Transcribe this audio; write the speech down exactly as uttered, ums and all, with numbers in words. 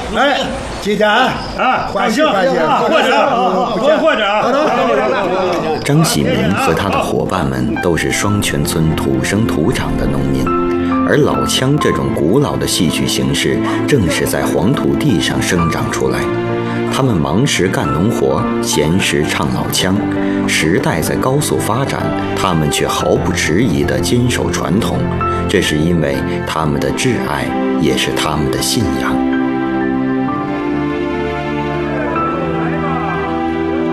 哎，记得啊， 啊， 欢喜欢喜， 或者或或者啊。 张喜民和他的伙伴们都是双泉村土生土长的农民，而老腔这种古老的戏剧形式正是在黄土地上生长出来。他们忙时干农活，闲时唱老腔。时代在高速发展，他们却毫不迟疑地坚守传统，这是因为他们的挚爱，也是他们的信仰。